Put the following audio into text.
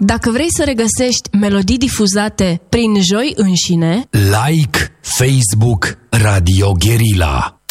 Dacă vrei să regăsești melodii difuzate prin Joi înșine, like Facebook Radio Guerilla.